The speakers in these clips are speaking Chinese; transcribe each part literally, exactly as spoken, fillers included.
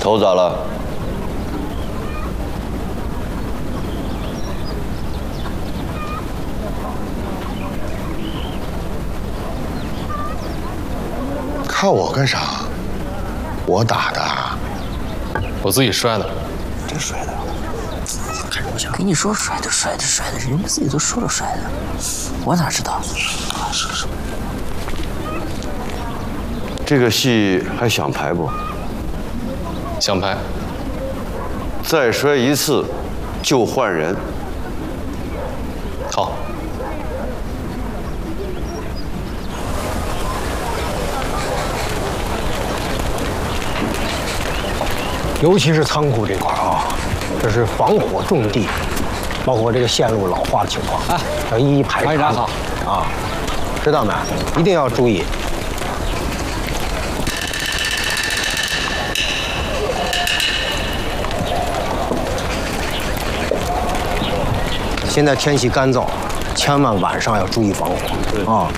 头咋了？ 看我干啥？我打的。 我自己摔的。 真摔的？ 跟你说摔的摔的摔的，人家自己都说了摔的，我哪知道？ 是是。 这个戏还想排不？ 想排。 再摔一次，就换人。 好。 尤其是仓库这块啊，这是防火重地，包括这个线路老化的情况啊，要一一排查。排查好啊，知道没？一定要注意。现在天气干燥，千万晚上要注意防火啊。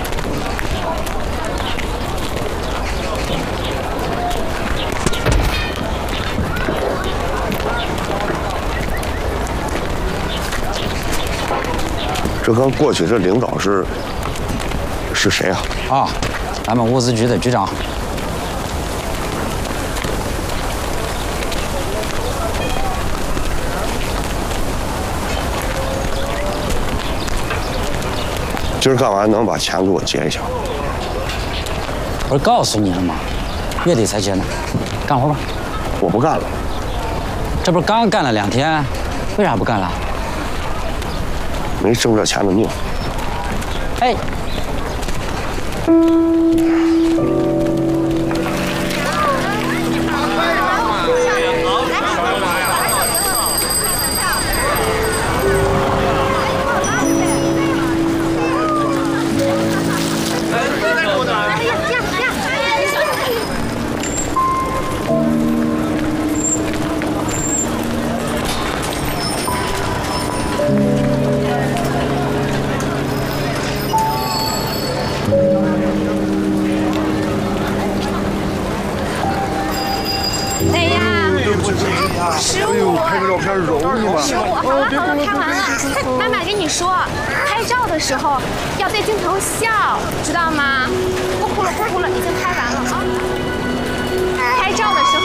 这刚过去，这领导是是谁啊？ 啊，咱们物资局的局长。 今儿干完能把钱给我结一下？ 不是告诉你了吗？月底才结呢，干活吧。 我不干了。 这不是刚干了两天，为啥不干了？ 没挣这钱的命。 哎。 妈妈跟你说，拍照的时候要对镜头笑，知道吗？不哭了，不哭了，已经拍完了啊。拍照的时候。